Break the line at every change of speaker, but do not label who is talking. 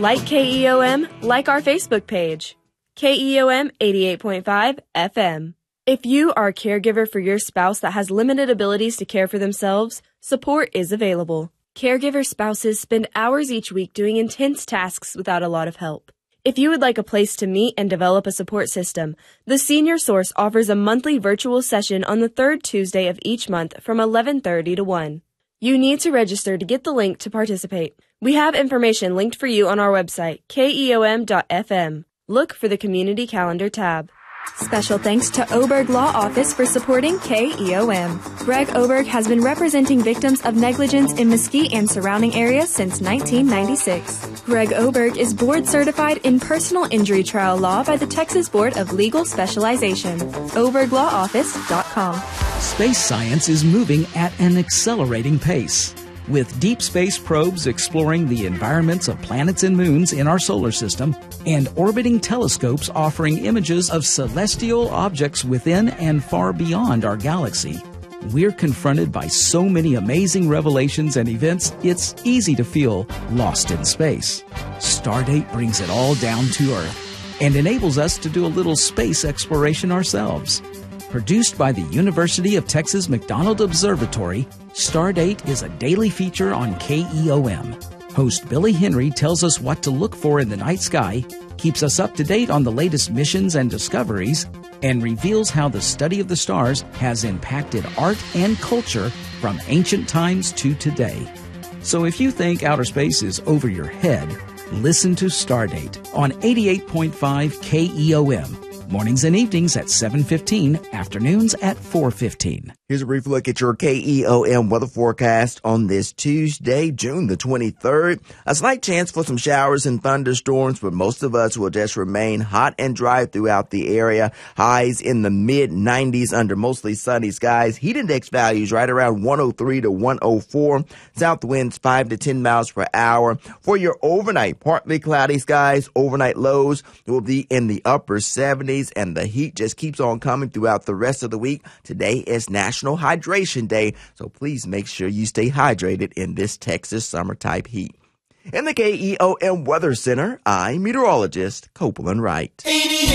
Like KEOM, like our Facebook page. KEOM 88.5 FM. If you are a caregiver for your spouse that has limited abilities to care for themselves, support is available. Caregiver spouses spend hours each week doing intense tasks without a lot of help. If you would like a place to meet and develop a support system, the Senior Source offers a monthly virtual session on the third Tuesday of each month from 11:30 to 1. You need to register to get the link to participate. We have information linked for you on our website, keom.fm. Look for the Community Calendar tab. Special thanks to Oberg Law Office for supporting KEOM. Greg Oberg has been representing victims of negligence in Mesquite and surrounding areas since 1996. Greg Oberg is board certified in personal injury trial law by the Texas Board of Legal Specialization. ObergLawOffice.com.
Space science is moving at an accelerating pace. With deep space probes exploring the environments of planets and moons in our solar system, and orbiting telescopes offering images of celestial objects within and far beyond our galaxy, we're confronted by so many amazing revelations and events, it's easy to feel lost in space. Stardate brings it all down to Earth and enables us to do a little space exploration ourselves. Produced by the University of Texas McDonald Observatory, Stardate is a daily feature on KEOM. Host Billy Henry tells us what to look for in the night sky, keeps us up to date on the latest missions and discoveries, and reveals how the study of the stars has impacted art and culture from ancient times to today. So if you think outer space is over your head, listen to Stardate on 88.5 KEOM. Mornings and evenings at 7:15, afternoons at 4:15.
Here's a brief look at your KEOM weather forecast on this Tuesday, June the 23rd. A slight chance for some showers and thunderstorms, but most of us will just remain hot and dry throughout the area. Highs in the mid-90s under mostly sunny skies. Heat index values right around 103 to 104. South winds 5 to 10 miles per hour. For your overnight, partly cloudy skies. Overnight lows will be in the upper 70s, and the heat just keeps on coming throughout the rest of the week. Today is National Hydration Day, so please make sure you stay hydrated in this Texas summer type heat. In the KEOM Weather Center, I'm meteorologist Copeland Wright.